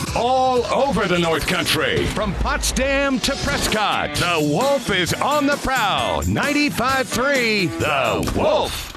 all over the North Country. From Potsdam to Prescott, the Wolf is on the prowl. 95.3 The Wolf.